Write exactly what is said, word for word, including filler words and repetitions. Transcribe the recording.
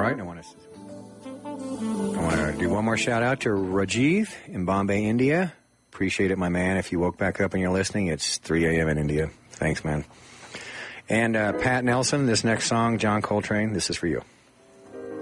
right, I want to I want to do one more shout-out to Rajiv in Bombay, India. Appreciate it, my man. If you woke back up and you're listening, it's three a.m. in India. Thanks, man. And uh, Pat Nelson, this next song, John Coltrane, this is for you.